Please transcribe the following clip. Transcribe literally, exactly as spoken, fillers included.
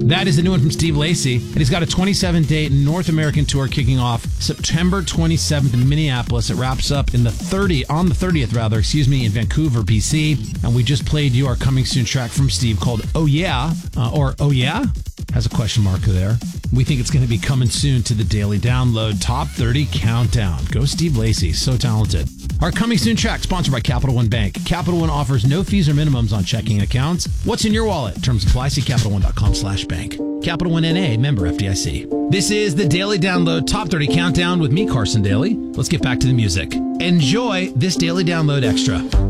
That is the new one from Steve Lacy. And he's got a twenty-seven day North American tour kicking off September twenty-seventh in Minneapolis. It wraps up in the thirtieth, on the thirtieth rather, excuse me, in Vancouver, B C. And we just played you our coming soon track from Steve called Oh Yeah, uh, or Oh Yeah? Has a question mark there. We think it's going to be coming soon to the Daily Download Top thirty Countdown. Go Steve Lacy, so talented. Our coming soon track sponsored by Capital One Bank. Capital One offers no fees or minimums on checking accounts. What's in your wallet? Terms apply. See Capital One dot com slash bank. Capital One N A, member F D I C. This is the Daily Download Top thirty Countdown with me, Carson Daly. Let's get back to the music. Enjoy this Daily Download Extra.